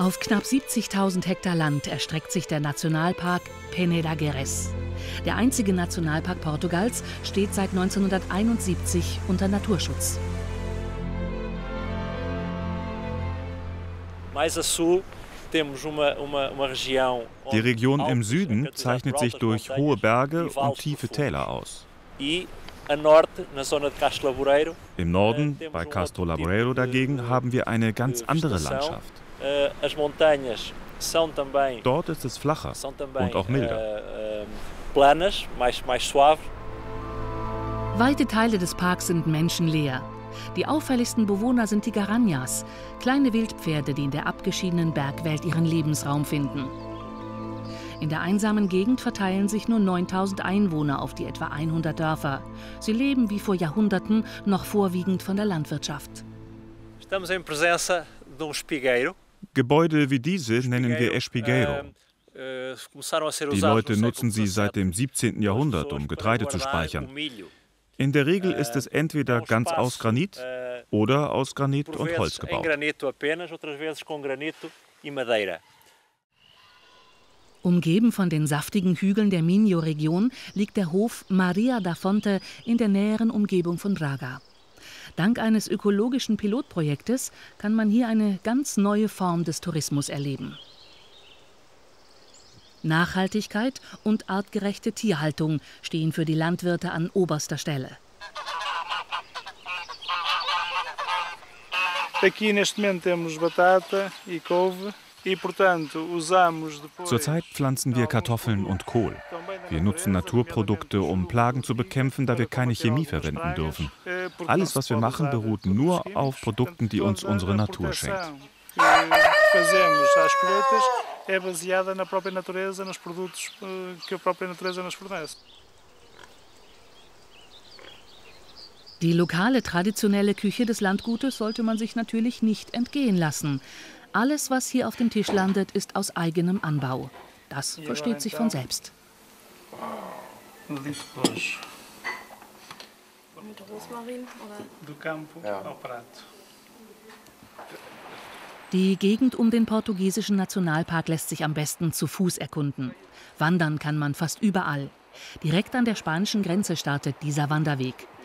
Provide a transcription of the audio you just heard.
Auf knapp 70.000 Hektar Land erstreckt sich der Nationalpark Peneda Gerês. Der einzige Nationalpark Portugals steht seit 1971 unter Naturschutz. Die Region im Süden zeichnet sich durch hohe Berge und tiefe Täler aus. Im Norden, bei Castro Laboreiro dagegen, haben wir eine ganz andere Landschaft. Dort ist es flacher und auch milder. Weite Teile des Parks sind menschenleer. Die auffälligsten Bewohner sind die Garanhas, kleine Wildpferde, die in der abgeschiedenen Bergwelt ihren Lebensraum finden. In der einsamen Gegend verteilen sich nur 9.000 Einwohner auf die etwa 100 Dörfer. Sie leben wie vor Jahrhunderten noch vorwiegend von der Landwirtschaft. Gebäude wie diese nennen wir Espigueiro. Die Leute nutzen sie seit dem 17. Jahrhundert, um Getreide zu speichern. In der Regel ist es entweder ganz aus Granit oder aus Granit und Holz gebaut. Umgeben von den saftigen Hügeln der Minho-Region liegt der Hof Maria da Fonte in der näheren Umgebung von Braga. Dank eines ökologischen Pilotprojektes kann man hier eine ganz neue Form des Tourismus erleben. Nachhaltigkeit und artgerechte Tierhaltung stehen für die Landwirte an oberster Stelle. Zurzeit pflanzen wir Kartoffeln und Kohl. Wir nutzen Naturprodukte, um Plagen zu bekämpfen, da wir keine Chemie verwenden dürfen. Alles, was wir machen, beruht nur auf Produkten, die uns unsere Natur schenkt. Die lokale traditionelle Küche des Landgutes sollte man sich natürlich nicht entgehen lassen. Alles, was hier auf dem Tisch landet, ist aus eigenem Anbau. Das versteht sich von selbst. Mit Rosmarin oder? Die Gegend um den portugiesischen Nationalpark lässt sich am besten zu Fuß erkunden. Wandern kann man fast überall. Direkt an der spanischen Grenze startet dieser Wanderweg.